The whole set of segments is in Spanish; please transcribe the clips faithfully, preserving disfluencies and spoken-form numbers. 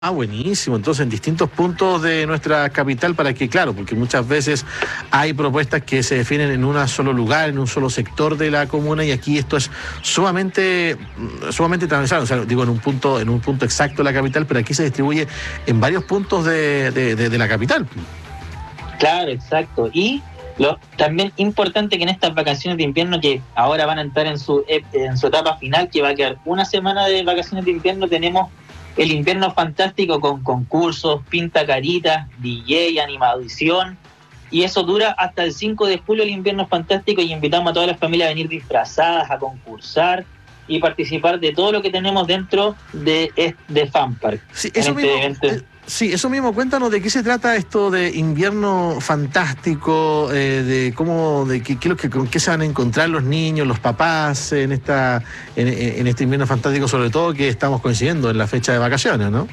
Ah, buenísimo. Entonces, en distintos puntos de nuestra capital, para que, claro, porque muchas veces hay propuestas que se definen en un solo lugar, en un solo sector de la comuna, y aquí esto es sumamente, sumamente transversal. O sea, digo, en un punto, en un punto exacto de la capital, pero aquí se distribuye en varios puntos de, de, de, de la capital. Claro, exacto. Y lo también importante que en estas vacaciones de invierno, que ahora van a entrar en su en su etapa final, que va a quedar una semana de vacaciones de invierno, tenemos el invierno fantástico con concursos, pinta caritas, D J, animación, y eso dura hasta el cinco de julio, el invierno fantástico, y invitamos a todas las familias a venir disfrazadas, a concursar y participar de todo lo que tenemos dentro de, de FunPark. Sí, eso mismo, eh, sí, eso mismo, cuéntanos de qué se trata esto de invierno fantástico, eh, de cómo, de qué, qué, lo que, con qué se van a encontrar los niños, los papás en esta, en, en este invierno fantástico, sobre todo que estamos coincidiendo en la fecha de vacaciones, ¿no?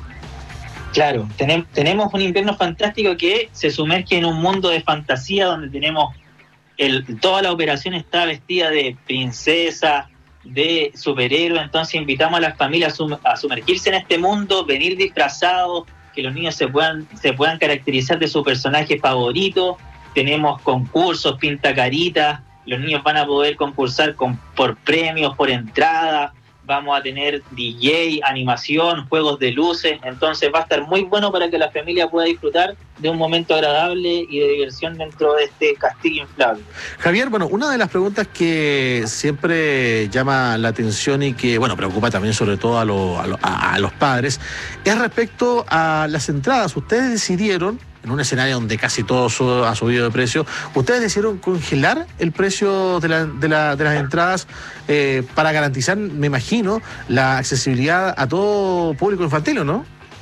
Claro, tenemos, tenemos un invierno fantástico que se sumerge en un mundo de fantasía donde tenemos el, toda la operación está vestida de princesa, de superhéroe. Entonces invitamos a las familias a, sum, a sumergirse en este mundo, venir disfrazados, que los niños se puedan se puedan caracterizar de su personaje favorito. Tenemos concursos, pintacaritas, los niños van a poder concursar con, por premios, por entrada. Vamos a tener D J, animación, juegos de luces. Entonces va a estar muy bueno para que la familia pueda disfrutar de un momento agradable y de diversión dentro de este castillo inflable. Javier, bueno, una de las preguntas que siempre llama la atención y que, bueno, preocupa también sobre todo a, lo, a, lo, a, a los padres, es respecto a las entradas. Ustedes decidieron, en un escenario donde casi todo su, ha subido de precio, ustedes decidieron congelar el precio de, la, de, la, de las entradas eh, para garantizar, me imagino, la accesibilidad a todo público infantil, ¿no?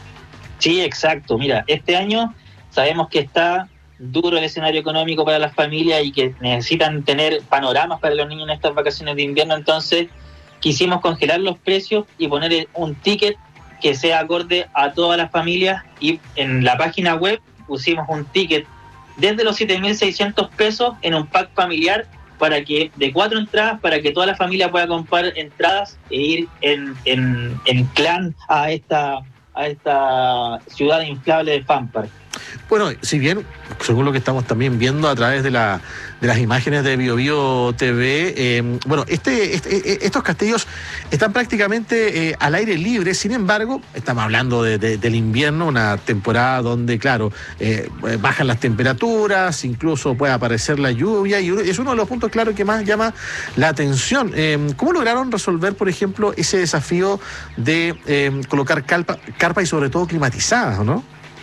Sí, exacto. Mira, este año sabemos que está duro el escenario económico para las familias y que necesitan tener panoramas para los niños en estas vacaciones de invierno. Entonces quisimos congelar los precios y poner un ticket que sea acorde a todas las familias, y en la página web pusimos un ticket desde los siete mil seiscientos pesos en un pack familiar para que de cuatro entradas, para que toda la familia pueda comprar entradas e ir en, en, en clan a esta, a esta ciudad inflable de FunPark. Bueno, si bien, según lo que estamos también viendo a través de la de las imágenes de BioBio T V, eh, bueno, este, este, estos castillos están prácticamente eh, al aire libre. Sin embargo, estamos hablando de, de, del invierno, una temporada donde, claro, eh, bajan las temperaturas, incluso puede aparecer la lluvia, y es uno de los puntos, claro, que más llama la atención. Eh, ¿Cómo lograron resolver, por ejemplo, ese desafío de eh, colocar carpa, carpa y sobre todo climatizadas, ¿no?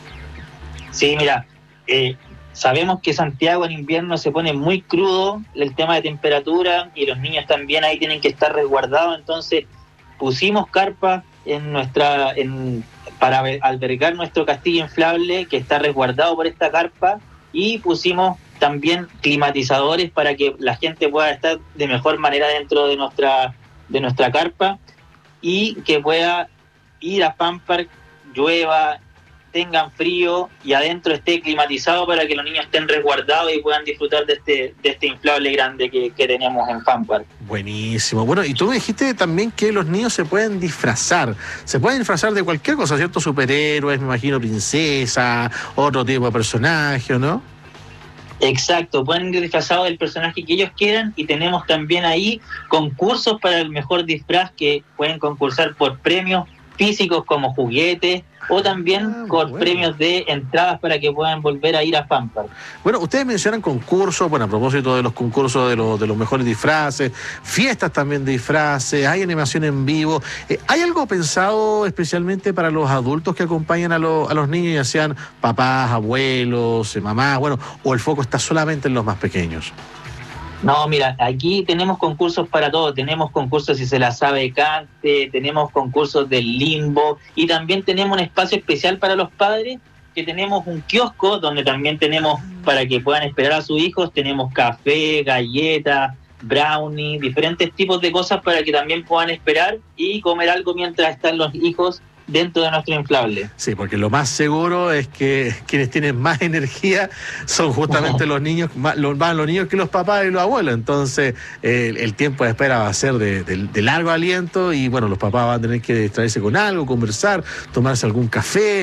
Sí, mira, eh, sabemos que Santiago en invierno se pone muy crudo el tema de temperatura, y los niños también ahí tienen que estar resguardados. Entonces pusimos carpa en nuestra en, para albergar nuestro castillo inflable, que está resguardado por esta carpa, y pusimos también climatizadores para que la gente pueda estar de mejor manera dentro de nuestra de nuestra carpa y que pueda ir a FunPark, llueva, tengan frío, y adentro esté climatizado para que los niños estén resguardados y puedan disfrutar de este de este inflable grande que, que tenemos en FunPark. Buenísimo. Bueno, y tú me dijiste también que los niños se pueden disfrazar. Se pueden disfrazar de cualquier cosa, ¿cierto? Superhéroes, me imagino, princesa, otro tipo de personaje, ¿no? Exacto, pueden ir disfrazados del personaje que ellos quieran, y tenemos también ahí concursos para el mejor disfraz, que pueden concursar por premios físicos como juguetes, o también ah, con bueno. premios de entradas para que puedan volver a ir a FunPark. Bueno, ustedes mencionan concursos, bueno, a propósito de los concursos de los, de los mejores disfraces, fiestas también de disfraces, hay animación en vivo. Eh, ¿Hay algo pensado especialmente para los adultos que acompañan a, lo, a los niños, ya sean papás, abuelos, mamás, bueno, o el foco está solamente en los más pequeños? No, mira, aquí tenemos concursos para todo. Tenemos concursos si se la sabe cante, tenemos concursos del limbo, y también tenemos un espacio especial para los padres, que tenemos un kiosco donde también tenemos para que puedan esperar a sus hijos. Tenemos café, galletas, brownie, diferentes tipos de cosas para que también puedan esperar y comer algo mientras están los hijos dentro de nuestro inflable. Sí, porque lo más seguro es que quienes tienen más energía son justamente los niños, más los, más los niños que los papás y los abuelos. Entonces, eh, el tiempo de espera va a ser de, de, de largo aliento y bueno, los papás van a tener que distraerse con algo, conversar, tomarse algún café.